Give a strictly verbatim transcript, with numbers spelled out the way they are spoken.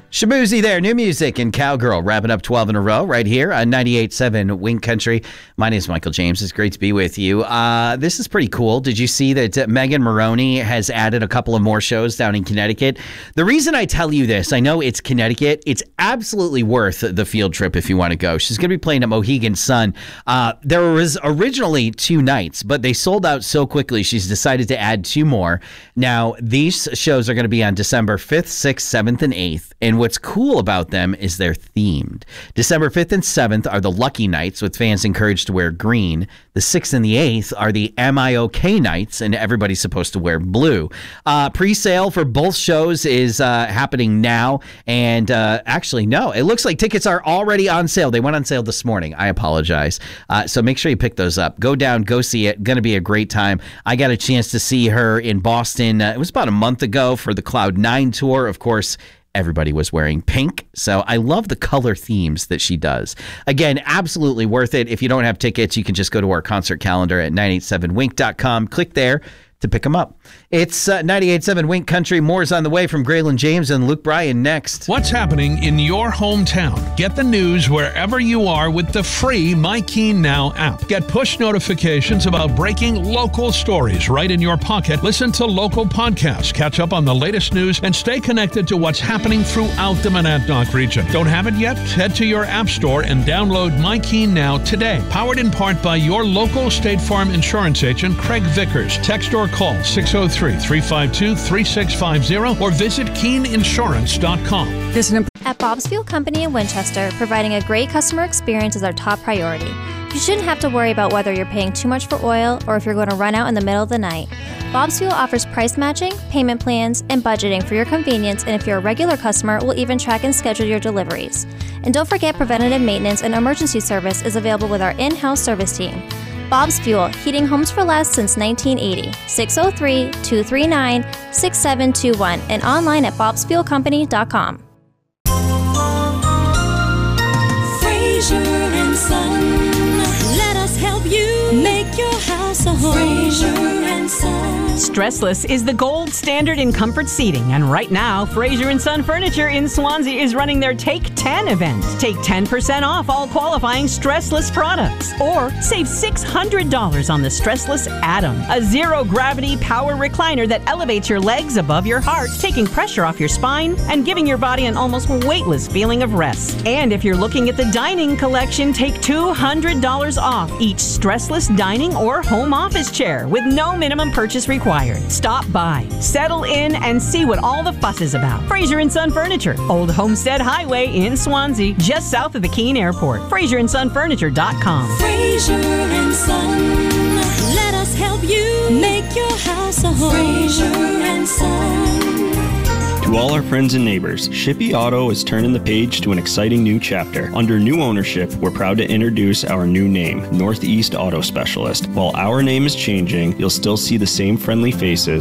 Shabuzi there, new music and Cowgirl, wrapping up twelve in a row right here on ninety-eight point seven Wink Country. My name is Michael James. It's great to be with you. Uh, this is pretty cool. Did you see that uh, Megan Maroney has added a couple of more shows down in Connecticut? The reason I tell you this, I know it's Connecticut. It's absolutely worth the field trip if you want to go. She's going to be playing at Mohegan Sun. Uh, there was originally two nights, but they sold out so quickly, she's decided to add two more. Now, these shows are going to be on December fifth, sixth, seventh, and eighth. And what's cool about them is they're themed. December fifth and seventh are the Lucky Nights, with fans encouraged to wear green. The sixth and the eighth are the Am I OK Nights, and everybody's supposed to wear blue. Uh, pre-sale for both shows is uh, happening now. And uh, actually, no, it looks like tickets are already on sale. They went on sale this morning. I apologize. Uh, so make sure you pick those up. Go down, go see it. Going to be a great time. I got a chance to see her in Boston. Uh, it was about a month ago for the Cloud nine tour. Of course, everybody was wearing pink, so I love the color themes that she does. Again, absolutely worth it. If you don't have tickets, you can just go to our concert calendar at nine eight seven wink dot com. Click there to pick them up. It's uh, ninety-eight point seven Wink Country. More's on the way from Graylin James and Luke Bryan next. What's happening in your hometown? Get the news wherever you are with the free My Keen Now app. Get push notifications about breaking local stories right in your pocket. Listen to local podcasts, catch up on the latest news, and stay connected to what's happening throughout the Monadnock region. Don't have it yet? Head to your app store and download My Keen Now today. Powered in part by your local State Farm insurance agent, Craig Vickers. Text or call six oh three, three five two, three six five zero or visit keen insurance dot com. At Bob's Fuel Company in Winchester, providing a great customer experience is our top priority. You shouldn't have to worry about whether you're paying too much for oil or if you're going to run out in the middle of the night. Bob's Fuel offers price matching, payment plans, and budgeting for your convenience, and if you're a regular customer, we'll even track and schedule your deliveries. And don't forget, preventative maintenance and emergency service is available with our in-house service team. Bob's Fuel, heating homes for less since nineteen eighty. six oh three, two three nine, six seven two one and online at bobs fuel company dot com. Fraser and Son, let us help you make your house a home. Fraser and Son. Stressless is the gold standard in comfort seating, and right now, Fraser and Son Furniture in Swansea is running their Take ten event. Take ten percent off all qualifying Stressless products, or save six hundred dollars on the Stressless Atom, a zero-gravity power recliner that elevates your legs above your heart, taking pressure off your spine and giving your body an almost weightless feeling of rest. And if you're looking at the dining collection, take two hundred dollars off each Stressless dining or home office chair with no minimum purchase required. Stop by, settle in, and see what all the fuss is about. Fraser and Son Furniture, Old Homestead Highway in Swansea, just south of the Keene Airport. fraser and son furniture dot com. Fraser and Son, let us help you make your house a home. Fraser and Son. To all our friends and neighbors, Shippey Auto is turning the page to an exciting new chapter. Under new ownership, we're proud to introduce our new name, Northeast Auto Specialist. While our name is changing, you'll still see the same friendly faces